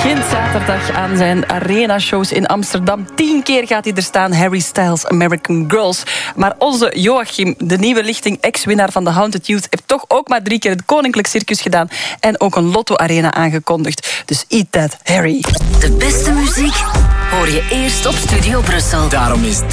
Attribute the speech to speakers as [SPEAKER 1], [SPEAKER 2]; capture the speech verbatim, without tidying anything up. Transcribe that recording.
[SPEAKER 1] begint zaterdag aan zijn arena-shows in Amsterdam. Tien keer gaat hij er staan, Harry Styles, American Girls. Maar onze Joachim, de nieuwe lichting, ex-winnaar van de Haunted Youth, heeft toch ook maar drie keer het Koninklijk Circus gedaan en ook een Lotto-arena aangekondigd. Dus eat that, Harry.
[SPEAKER 2] De beste muziek hoor je eerst op Studio Brussel.
[SPEAKER 3] Daarom is